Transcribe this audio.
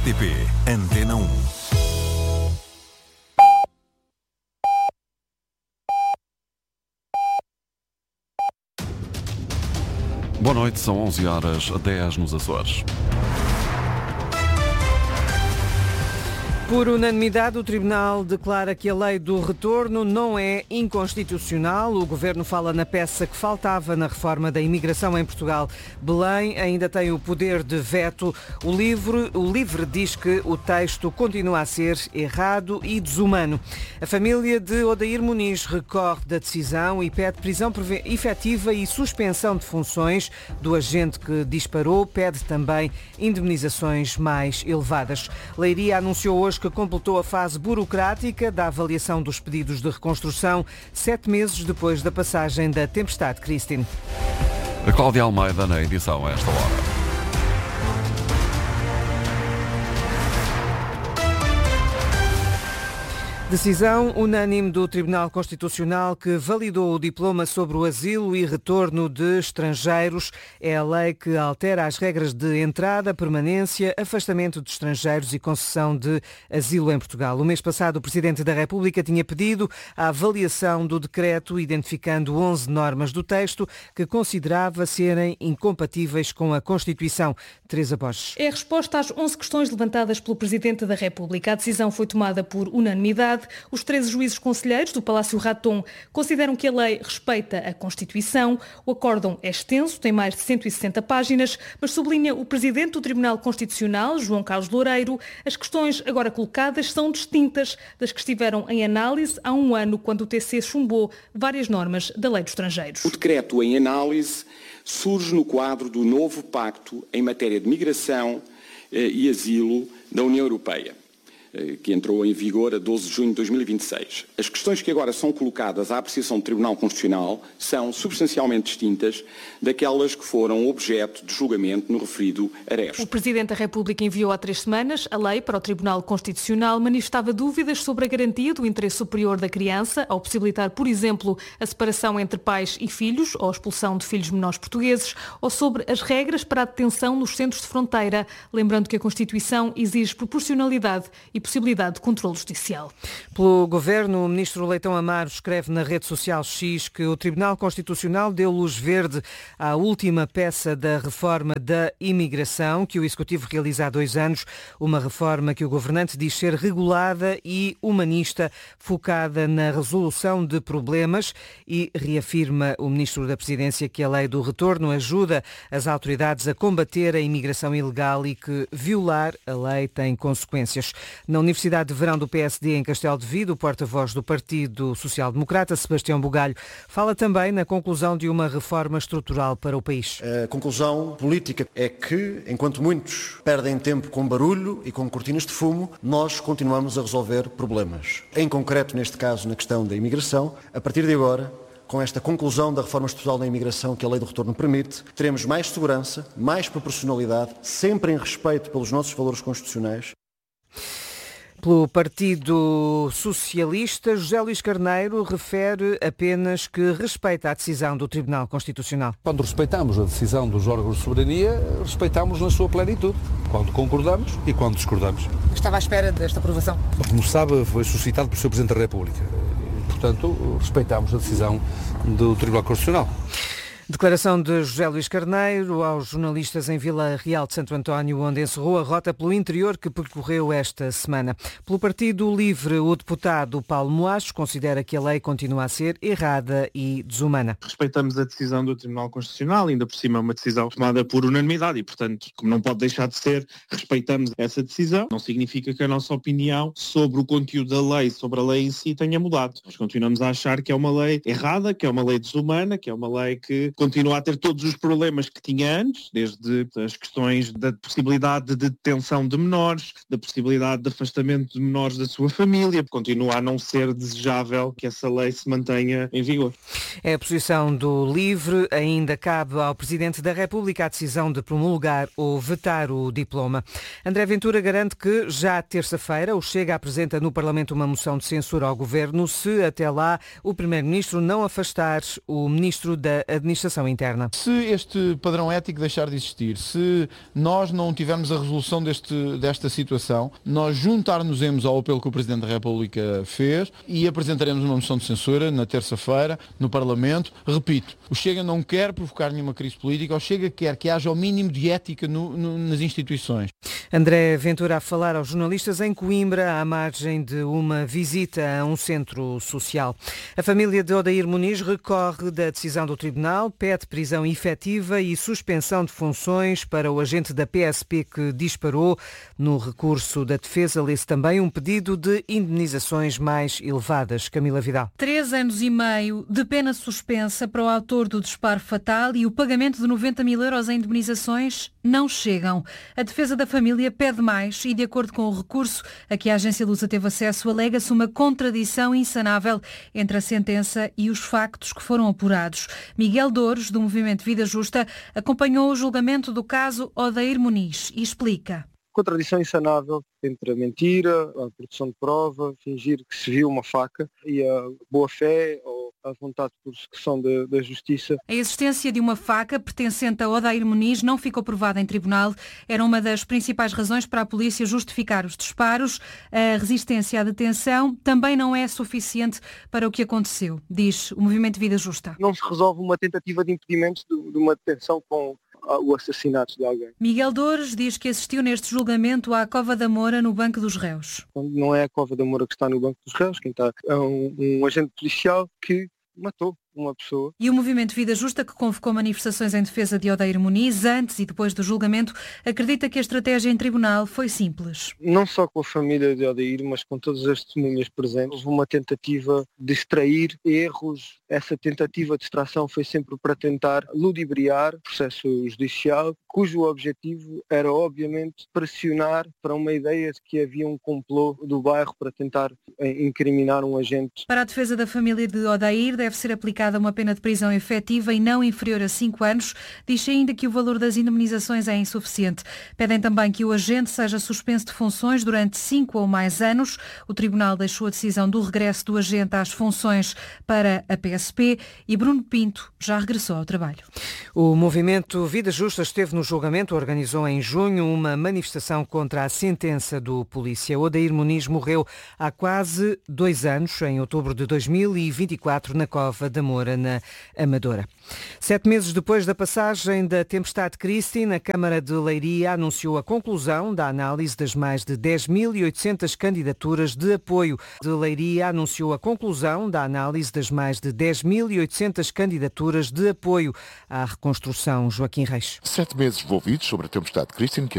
RTP Antena 1. Boa noite, são 11h10 nos Açores. Por unanimidade, o Tribunal declara que a lei do retorno não é inconstitucional. O Governo fala na peça que faltava na reforma da imigração em Portugal. Belém ainda tem o poder de veto. O LIVRE diz que o texto continua a ser errado e desumano. A família de Odair Muniz recorre da decisão e pede prisão efetiva e suspensão de funções do agente que disparou. Pede também indemnizações mais elevadas. Leiria anunciou hoje que completou a fase burocrática da avaliação dos pedidos de reconstrução 7 meses depois da passagem da tempestade Christine. A Cláudia Almeida na edição a esta hora. Decisão unânime do Tribunal Constitucional que validou o diploma sobre o asilo e retorno de estrangeiros. É a lei que altera as regras de entrada, permanência, afastamento de estrangeiros e concessão de asilo em Portugal. O mês passado, o Presidente da República tinha pedido a avaliação do decreto, identificando 11 normas do texto que considerava serem incompatíveis com a Constituição. Teresa Borges. É a resposta às 11 questões levantadas pelo Presidente da República. A decisão foi tomada por unanimidade. Os 13 juízes conselheiros do Palácio Raton consideram que a lei respeita a Constituição. O acórdão é extenso, tem mais de 160 páginas, mas sublinha o Presidente do Tribunal Constitucional, João Carlos Loureiro, as questões agora colocadas são distintas das que estiveram em análise há um ano, quando o TC chumbou várias normas da Lei dos Estrangeiros. O decreto em análise surge no quadro do novo pacto em matéria de migração e asilo da União Europeia, que entrou em vigor a 12 de junho de 2026. As questões que agora são colocadas à apreciação do Tribunal Constitucional são substancialmente distintas daquelas que foram objeto de julgamento no referido aresto. O Presidente da República enviou há 3 semanas a lei para o Tribunal Constitucional, manifestava dúvidas sobre a garantia do interesse superior da criança, ao possibilitar, por exemplo, a separação entre pais e filhos ou a expulsão de filhos menores portugueses, ou sobre as regras para a detenção nos centros de fronteira, lembrando que a Constituição exige proporcionalidade e possibilidade de controle judicial. Pelo Governo, o Ministro Leitão Amaro escreve na rede social X que o Tribunal Constitucional deu luz verde à última peça da reforma da imigração que o Executivo realiza há 2 anos, uma reforma que o governante diz ser regulada e humanista, focada na resolução de problemas, e reafirma o Ministro da Presidência que a lei do retorno ajuda as autoridades a combater a imigração ilegal e que violar a lei tem consequências. Na Universidade de Verão do PSD em Castelo de Vido, o porta-voz do Partido Social Democrata, Sebastião Bugalho, fala também na conclusão de uma reforma estrutural para o país. A conclusão política é que, enquanto muitos perdem tempo com barulho e com cortinas de fumo, nós continuamos a resolver problemas. Em concreto, neste caso, na questão da imigração, a partir de agora, com esta conclusão da reforma estrutural da imigração que a lei do retorno permite, teremos mais segurança, mais proporcionalidade, sempre em respeito pelos nossos valores constitucionais. Pelo Partido Socialista, José Luís Carneiro refere apenas que respeita a decisão do Tribunal Constitucional. Quando respeitamos a decisão dos órgãos de soberania, respeitamos na sua plenitude, quando concordamos e quando discordamos. Estava à espera desta aprovação? Como sabe, foi suscitado pelo Sr. Presidente da República. Portanto, respeitamos a decisão do Tribunal Constitucional. Declaração de José Luís Carneiro aos jornalistas em Vila Real de Santo António, onde encerrou a rota pelo interior que percorreu esta semana. Pelo Partido Livre, o deputado Paulo Moacho considera que a lei continua a ser errada e desumana. Respeitamos a decisão do Tribunal Constitucional, ainda por cima uma decisão tomada por unanimidade e, portanto, como não pode deixar de ser, respeitamos essa decisão. Não significa que a nossa opinião sobre o conteúdo da lei, sobre a lei em si, tenha mudado. Nós continuamos a achar que é uma lei errada, que é uma lei desumana, que é uma lei que continua a ter todos os problemas que tinha antes, desde as questões da possibilidade de detenção de menores, da possibilidade de afastamento de menores da sua família, continua a não ser desejável que essa lei se mantenha em vigor. É a posição do LIVRE. Ainda cabe ao Presidente da República a decisão de promulgar ou vetar o diploma. André Ventura garante que já terça-feira o Chega apresenta no Parlamento uma moção de censura ao Governo se até lá o Primeiro-Ministro não afastar o Ministro da Administração manifestação interna. Se este padrão ético deixar de existir, se nós não tivermos a resolução desta situação, nós juntar-nos-emos ao apelo que o Presidente da República fez e apresentaremos uma moção de censura na terça-feira no Parlamento. Repito, o Chega não quer provocar nenhuma crise política, o Chega quer que haja o mínimo de ética nas instituições. André Ventura a falar aos jornalistas em Coimbra, à margem de uma visita a um centro social. A família de Odair Muniz recorre da decisão do Tribunal, pede prisão efetiva e suspensão de funções para o agente da PSP que disparou. No recurso da defesa lê-se também um pedido de indemnizações mais elevadas. Camila Vidal. 3 anos e meio de pena suspensa para o autor do disparo fatal e o pagamento de 90 mil euros em indemnizações não chegam. A defesa da família pede mais e, de acordo com o recurso a que a Agência Lusa teve acesso, alega-se uma contradição insanável entre a sentença e os factos que foram apurados. Miguel Douros, do Movimento Vida Justa, acompanhou o julgamento do caso Odair Muniz e explica. Contradição insanável entre a mentira, a produção de prova, fingir que se viu uma faca e a boa-fé ou a vontade de persecução da justiça. A existência de uma faca pertencente a Odair Muniz não ficou provada em tribunal. Era uma das principais razões para a polícia justificar os disparos. A resistência à detenção também não é suficiente para o que aconteceu, diz o Movimento Vida Justa. Não se resolve uma tentativa de impedimento de uma detenção com o assassinato de alguém. Miguel Douros diz que assistiu neste julgamento à Cova da Moura no Banco dos Réus. Não é a Cova da Moura que está no Banco dos Réus, quem está é um agente policial que matou uma pessoa. E o Movimento Vida Justa, que convocou manifestações em defesa de Odair Muniz antes e depois do julgamento, acredita que a estratégia em tribunal foi simples. Não só com a família de Odair, mas com todas as testemunhas presentes, houve uma tentativa de extrair erros. Essa tentativa de extração foi sempre para tentar ludibriar o processo judicial, cujo objetivo era, obviamente, pressionar para uma ideia de que havia um complô do bairro para tentar incriminar um agente. Para a defesa da família de Odair, deve ser aplicada uma pena de prisão efetiva e não inferior a 5 anos. Diz ainda que o valor das indemnizações é insuficiente. Pedem também que o agente seja suspenso de funções durante 5 ou mais anos. O Tribunal deixou a decisão do regresso do agente às funções para a PSP e Bruno Pinto já regressou ao trabalho. O Movimento Vida Justa esteve no julgamento, organizou em junho uma manifestação contra a sentença do polícia. Odair Muniz morreu há quase 2 anos, em outubro de 2024, na Cova da Moura, na Amadora. 7 meses depois da passagem da tempestade Christine, a Câmara de Leiria anunciou a conclusão da análise das mais de 10.800 candidaturas de apoio. De Leiria anunciou a conclusão da análise das mais de 10.800 candidaturas de apoio à reconstrução. Joaquim Reis. 7 meses envolvidos sobre a tempestade Christine, que